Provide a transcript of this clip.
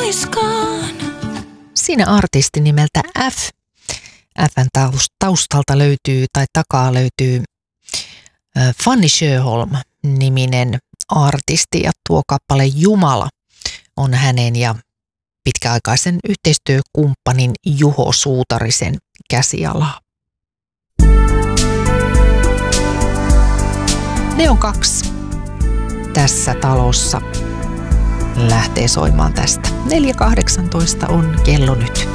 Siinä artisti nimeltä F. F:n taustalta löytyy tai takaa löytyy Fanny Sjöholm-niminen artisti ja tuo kappale Jumala on hänen ja pitkäaikaisen yhteistyökumppanin Juho Suutarisen käsialaa. Ne on 2 tässä talossa lähtee soimaan tästä. 4.18 on kello nyt.